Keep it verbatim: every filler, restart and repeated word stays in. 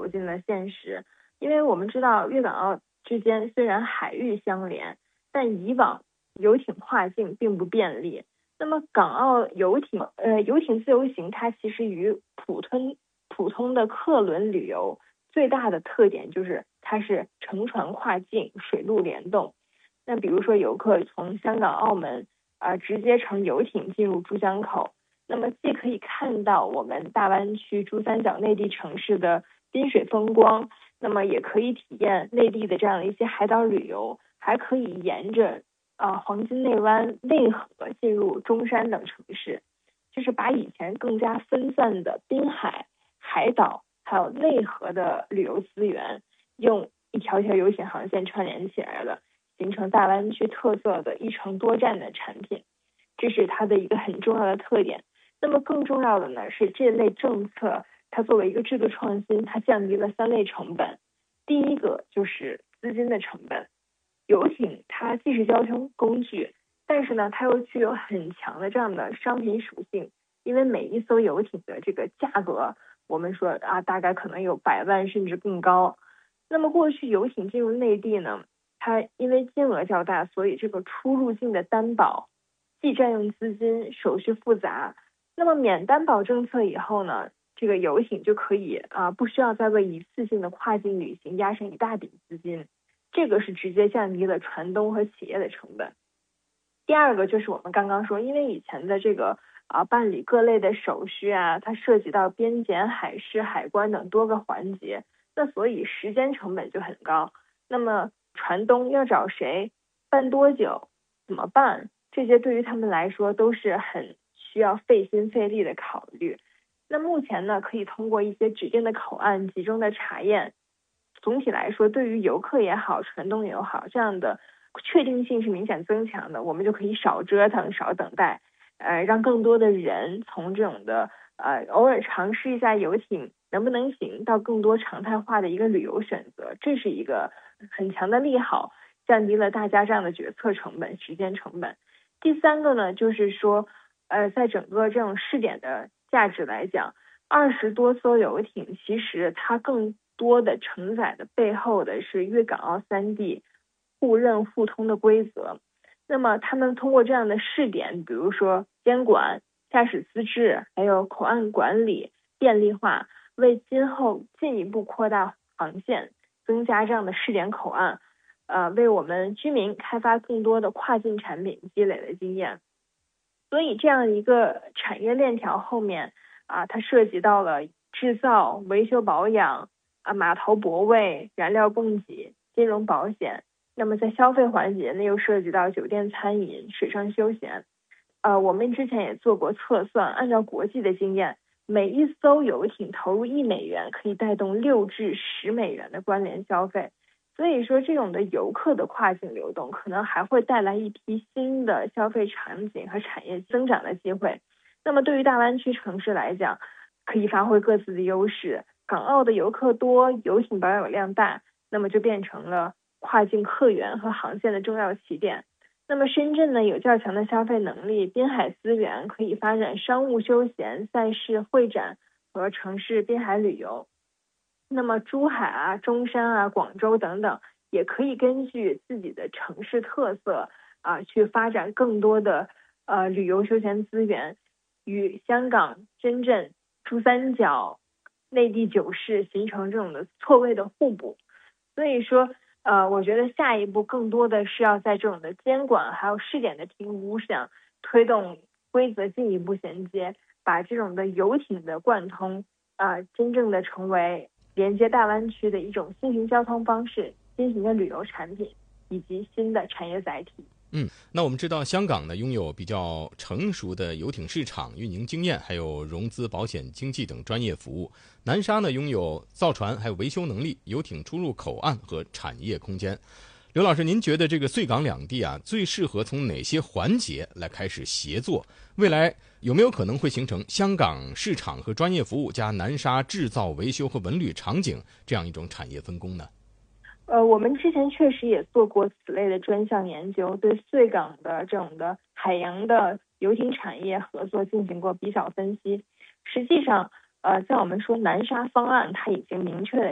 走进了现实。因为我们知道粤港澳之间虽然海域相连，但以往游艇跨境并不便利。那么港澳游艇呃游艇自由行，它其实与普通普通的客轮旅游最大的特点就是它是乘船跨境，水陆联动。那比如说游客从香港、澳门啊、呃、直接乘游艇进入珠江口，那么既可以看到我们大湾区珠三角内地城市的滨水风光，那么也可以体验内地的这样的一些海岛旅游，还可以沿着啊、呃、黄金内湾、内河进入中山等城市，就是把以前更加分散的滨海、海岛还有内河的旅游资源，用一条条游艇航线串联起来了，形成大湾区特色的一程多站的产品，这是它的一个很重要的特点。那么更重要的呢是这类政策，它作为一个制度创新，它降低了三类成本。第一个就是资金的成本，游艇它既是交通工具，但是呢它又具有很强的这样的商品属性，因为每一艘游艇的这个价格，我们说啊大概可能有百万甚至更高。那么过去游艇进入内地呢，它因为金额较大，所以这个出入境的担保既占用资金，手续复杂。那么免担保政策以后呢，这个游艇就可以啊、呃、不需要再为一次性的跨境旅行压上一大笔资金，这个是直接降低了船东和企业的成本。第二个就是我们刚刚说，因为以前的这个啊、呃、办理各类的手续啊，它涉及到边检、海事、海关等多个环节，那所以时间成本就很高。那么船东要找谁，办多久，怎么办，这些对于他们来说都是很需要费心费力的考虑。那目前呢，可以通过一些指定的口岸集中的查验，总体来说对于游客也好，船东也好，这样的确定性是明显增强的，我们就可以少折腾少等待，呃，让更多的人从这种的呃偶尔尝试一下游艇能不能行，到更多常态化的一个旅游选择，这是一个很强的利好，降低了大家这样的决策成本、时间成本。第三个呢，就是说呃，在整个这种试点的价值来讲，二十多艘游艇其实它更多的承载的背后的是粤港澳三地互认互通的规则。那么他们通过这样的试点，比如说监管、驾驶资质还有口岸管理便利化，为今后进一步扩大航线，增加这样的试点口岸，呃，为我们居民开发更多的跨境产品积累了经验。所以这样一个产业链条后面啊，它涉及到了制造、维修保养啊、码头泊位、燃料供给、金融保险。那么在消费环节呢，又涉及到酒店餐饮、水上休闲。呃，我们之前也做过测算，按照国际的经验，每一艘游艇投入一美元，可以带动六至十美元的关联消费。所以说，这种的游客的跨境流动，可能还会带来一批新的消费场景和产业增长的机会。那么对于大湾区城市来讲，可以发挥各自的优势。港澳的游客多，游艇保有量大，那么就变成了跨境客源和航线的重要起点。那么深圳呢，有较强的消费能力，滨海资源，可以发展商务休闲、赛事、会展和城市滨海旅游。那么珠海啊、中山啊、广州等等，也可以根据自己的城市特色啊，去发展更多的呃旅游休闲资源，与香港、深圳、珠三角、内地九市形成这种的错位的互补。所以说，呃，我觉得下一步更多的是要在这种的监管还有试点的评估上，推动规则进一步衔接，把这种的游艇的贯通啊、呃，真正的成为连接大湾区的一种新型交通方式、新型的旅游产品以及新的产业载体。 嗯，那我们知道香港呢拥有比较成熟的游艇市场运营经验，还有融资、保险、经纪等专业服务。南沙呢拥有造船还有维修能力、游艇出入口岸和产业空间。刘老师，您觉得这个穗港两地啊，最适合从哪些环节来开始协作？未来有没有可能会形成香港市场和专业服务加南沙制造、维修和文旅场景这样一种产业分工呢？ 呃，我们之前确实也做过此类的专项研究，对穗港的这种的海洋的游艇产业合作进行过比较分析。实际上，呃，在我们说南沙方案，它已经明确的